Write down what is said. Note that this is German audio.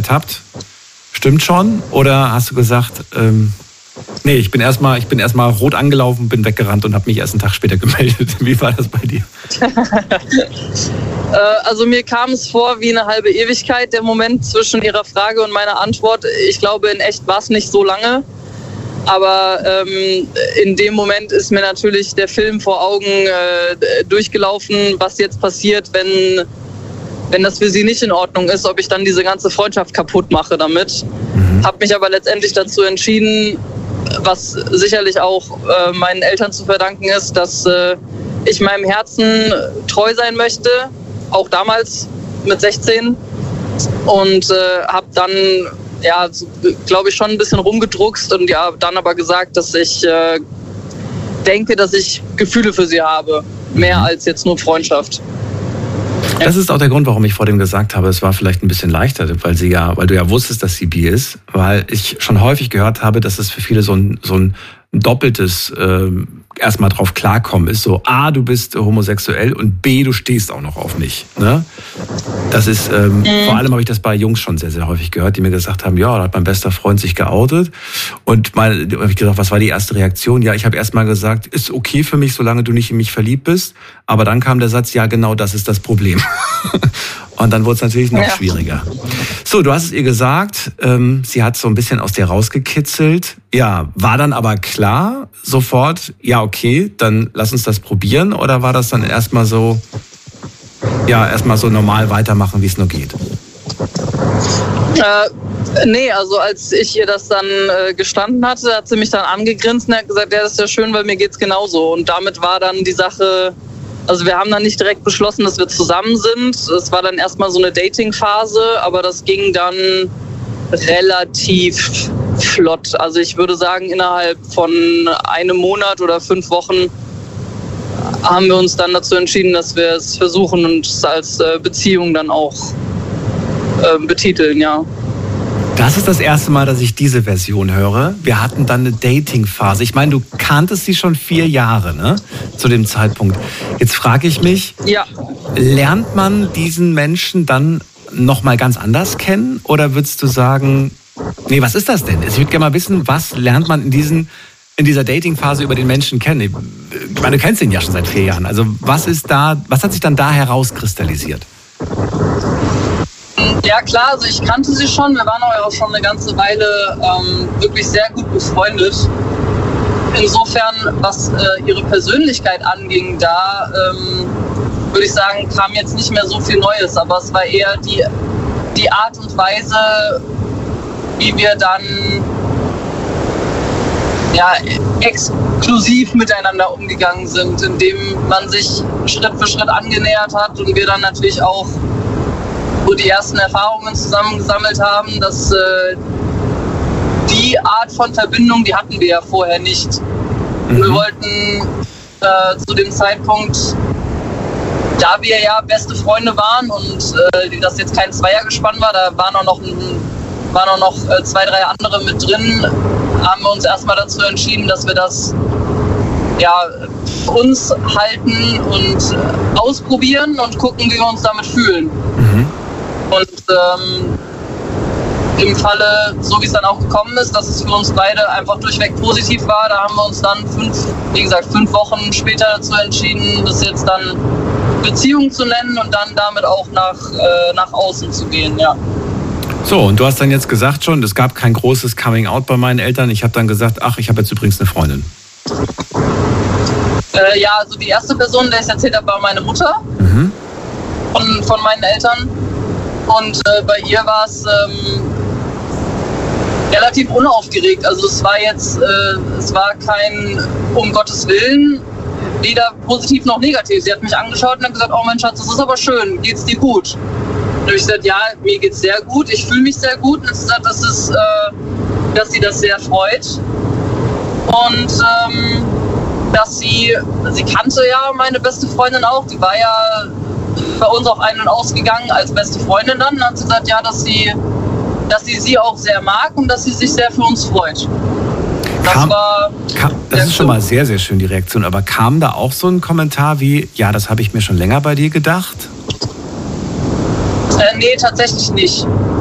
ertappt? Stimmt schon? Oder hast du gesagt, nee, ich bin erstmal rot angelaufen, bin weggerannt und habe mich erst einen Tag später gemeldet. Wie war das bei dir? Also mir kam es vor wie eine halbe Ewigkeit, der Moment zwischen Ihrer Frage und meiner Antwort. Ich glaube, in echt war es nicht so lange. Aber in dem Moment ist mir natürlich der Film vor Augen durchgelaufen, was jetzt passiert, wenn das für sie nicht in Ordnung ist, ob ich dann diese ganze Freundschaft kaputt mache damit. Habe mich aber letztendlich dazu entschieden, was sicherlich auch meinen Eltern zu verdanken ist, dass ich meinem Herzen treu sein möchte, auch damals mit 16. Und habe dann, ja, glaube ich, schon ein bisschen rumgedruckst und ja, dann aber gesagt, dass ich denke, dass ich Gefühle für sie habe, mehr als jetzt nur Freundschaft. Das ist auch der Grund, warum ich vor dem gesagt habe, es war vielleicht ein bisschen leichter, weil du ja wusstest, dass sie bi ist, weil ich schon häufig gehört habe, dass es für viele so ein doppeltes erstmal drauf klarkommen ist. So, A, du bist homosexuell und B, du stehst auch noch auf mich. Ne? Das ist, vor allem habe ich das bei Jungs schon sehr, sehr häufig gehört, die mir gesagt haben, ja, da hat mein bester Freund sich geoutet. Und mal habe ich gesagt, was war die erste Reaktion? Ja, ich habe erst mal gesagt, ist okay für mich, solange du nicht in mich verliebt bist. Aber dann kam der Satz, ja, genau das ist das Problem. Und dann wurde es natürlich noch schwieriger. So, du hast es ihr gesagt, sie hat so ein bisschen aus dir rausgekitzelt. Ja, war dann aber klar sofort, ja okay, dann lass uns das probieren? Oder war das dann erstmal so normal weitermachen, wie es nur geht? Nee, also als ich ihr das dann gestanden hatte, hat sie mich dann angegrinst und hat gesagt, ja, das ist ja schön, weil mir geht's genauso. Und damit war dann die Sache... Also wir haben dann nicht direkt beschlossen, dass wir zusammen sind. Es war dann erstmal so eine Dating-Phase, aber das ging dann relativ flott. Also ich würde sagen, innerhalb von einem Monat oder 5 Wochen haben wir uns dann dazu entschieden, dass wir es versuchen und es als Beziehung dann auch betiteln, ja. Das ist das erste Mal, dass ich diese Version höre. Wir hatten dann eine Dating-Phase. Ich meine, du kanntest sie schon 4 Jahre, ne? Zu dem Zeitpunkt. Jetzt frage ich mich, lernt man diesen Menschen dann nochmal ganz anders kennen? Oder würdest du sagen, nee, was ist das denn? Ich würde gerne mal wissen, was lernt man in dieser Dating-Phase über den Menschen kennen? Ich meine, du kennst ihn ja schon seit 4 Jahren. Also was hat sich dann da herauskristallisiert? Ja klar, also ich kannte sie schon. Wir waren auch schon eine ganze Weile wirklich sehr gut befreundet. Insofern, was ihre Persönlichkeit anging, da würde ich sagen, kam jetzt nicht mehr so viel Neues. Aber es war eher die Art und Weise, wie wir dann exklusiv miteinander umgegangen sind, indem man sich Schritt für Schritt angenähert hat und wir dann natürlich auch so die ersten Erfahrungen zusammengesammelt haben, dass die Art von Verbindung, die hatten wir ja vorher nicht. Wir wollten zu dem Zeitpunkt, da wir ja beste Freunde waren und das jetzt kein Zweiergespann war, da waren auch noch 2, 3 andere mit drin, haben wir uns erstmal dazu entschieden, dass wir das uns halten und ausprobieren und gucken, wie wir uns damit fühlen. Und im Falle, so wie es dann auch gekommen ist, dass es für uns beide einfach durchweg positiv war, da haben wir uns dann 5 Wochen später dazu entschieden, das jetzt dann Beziehung zu nennen und dann damit auch nach außen zu gehen, ja. So, und du hast dann jetzt gesagt schon, es gab kein großes Coming-out bei meinen Eltern. Ich habe dann gesagt, ich habe jetzt übrigens eine Freundin. Also die erste Person, der ich erzählt habe, war meine Mutter von meinen Eltern. Und bei ihr war es relativ unaufgeregt. Also es war kein um Gottes Willen, weder positiv noch negativ. Sie hat mich angeschaut und hat gesagt, oh mein Schatz, das ist aber schön, geht's dir gut? Und ich gesagt, ja, mir geht's sehr gut, ich fühle mich sehr gut. Und sie hat gesagt, dass sie das sehr freut. Und dass sie kannte ja meine beste Freundin auch, die war ja bei uns auch ein- und ausgegangen als beste Freundin dann. Dann hat sie gesagt, ja, dass sie auch sehr mag und dass sie sich sehr für uns freut. Das ist schon mal sehr, sehr schön, die Reaktion. Aber kam da auch so ein Kommentar wie, ja, das habe ich mir schon länger bei dir gedacht? Nee, tatsächlich nicht.